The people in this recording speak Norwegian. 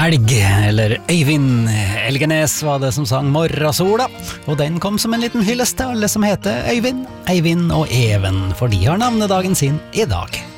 Helg, eller Øyvind Elgenes var det som sang Morrasola, og den kom som en liten hyllest til alle som heter Øyvind, Eivind og Even, for de har navnedagen sin i dag.